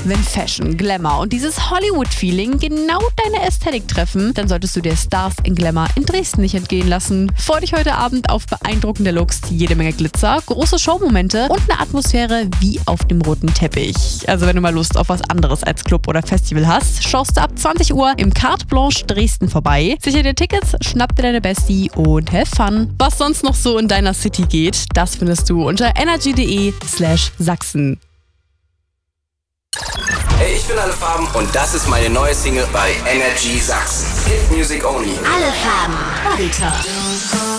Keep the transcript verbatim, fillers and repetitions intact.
Wenn Fashion, Glamour und dieses Hollywood-Feeling genau deine Ästhetik treffen, dann solltest du dir Stars in Glamour in Dresden nicht entgehen lassen. Freu dich heute Abend auf beeindruckende Looks, jede Menge Glitzer, große Showmomente und eine Atmosphäre wie auf dem roten Teppich. Also wenn du mal Lust auf was anderes als Club oder Festival hast, schaust du ab zwanzig Uhr im Carte Blanche Dresden vorbei. Sicher dir Tickets, schnapp dir deine Bestie und have fun. Was sonst noch so in deiner City geht, das findest du unter energy.de slash Sachsen. Hey, ich bin Alle Farben und das ist meine neue Single bei Energy Sachsen. Hit Music Only. Alle Farben, Body Talk.